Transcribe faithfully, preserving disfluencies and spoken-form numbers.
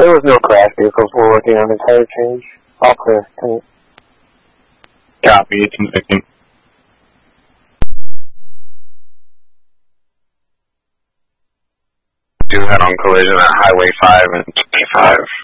There was no crash vehicles. We're working on a tire change. All clear. Can... Copy. It's making. Do head-on collision at Highway five and twenty-five.